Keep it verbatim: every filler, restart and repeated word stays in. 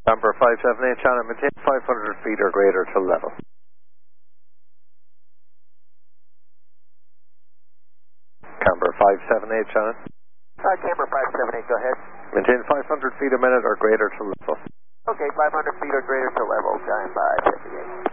Camber five seven eight, Shannon, maintain five hundred feet or greater to level. Camber five seven eight, Shannon. Uh, Camber five seven eight, go ahead. Maintain five hundred feet a minute or greater to level. Okay, five hundred feet or greater to level, time five seven eight.